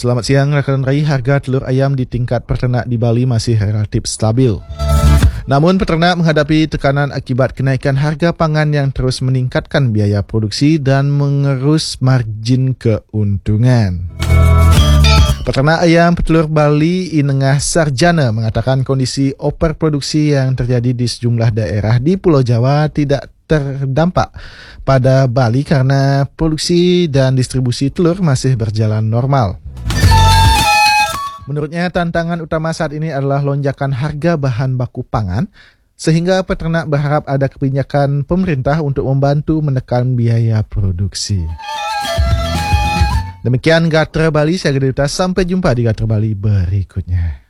Selamat siang rekan Rai, harga telur ayam di tingkat peternak di Bali masih relatif stabil. Namun peternak menghadapi tekanan akibat kenaikan harga pangan yang terus meningkatkan biaya produksi dan mengerus margin keuntungan. Peternak ayam petelur Bali Inengah Sarjana mengatakan kondisi overproduksi yang terjadi di sejumlah daerah di Pulau Jawa tidak terdampak pada Bali karena produksi dan distribusi telur masih berjalan normal. Menurutnya, tantangan utama saat ini adalah lonjakan harga bahan baku pangan, sehingga peternak berharap ada kebijakan pemerintah untuk membantu menekan biaya produksi. Demikian Gatra Bali, saya Gede Duta. Sampai jumpa di Gatra Bali berikutnya.